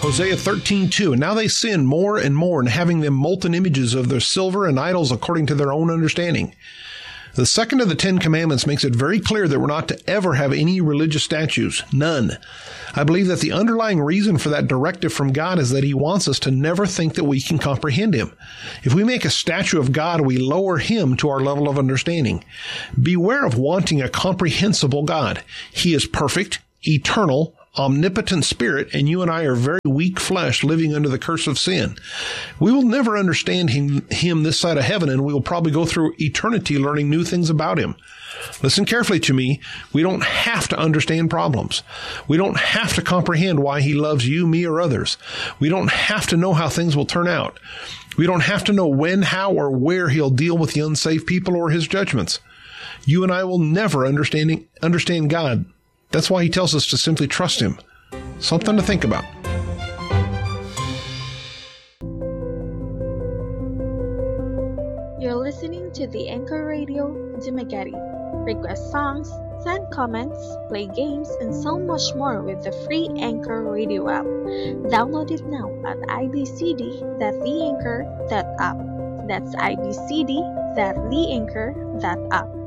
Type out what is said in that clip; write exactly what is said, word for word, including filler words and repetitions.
Hosea thirteen two. And now they sin more and more in having them molten images of their silver and idols according to their own understanding. The second of the Ten Commandments makes it very clear that we're not to ever have any religious statues. None. I believe that the underlying reason for that directive from God is that he wants us to never think that we can comprehend him. If we make a statue of God, we lower him to our level of understanding. Beware of wanting a comprehensible God. He is perfect, eternal, omnipotent spirit, and you and I are very weak flesh living under the curse of sin. We will never understand him, him this side of heaven, and we will probably go through eternity learning new things about him. Listen carefully to me. We don't have to understand problems. We don't have to comprehend why he loves you, me, or others. We don't have to know how things will turn out. We don't have to know when, how, or where he'll deal with the unsaved people or his judgments. You and I will never understand, understand God. That's why he tells us to simply trust him. Something to think about. You're listening to the Anchor Radio Dumaguete. Request songs, send comments, play games, and so much more with the free Anchor Radio app. Download it now at i b c d dot the anchor dot app. That's i b c d dot the anchor dot app.